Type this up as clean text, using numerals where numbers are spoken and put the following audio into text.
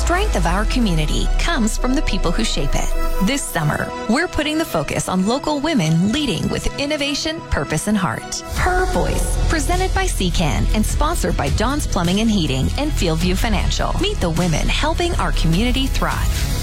strength of our community comes from the people who shape it. This summer, we're putting the focus on local women leading with innovation, purpose, and heart. Her Voice, presented by CCAN and sponsored by Dawn's Plumbing and Heating and Fieldview Financial. Meet the women helping our community thrive.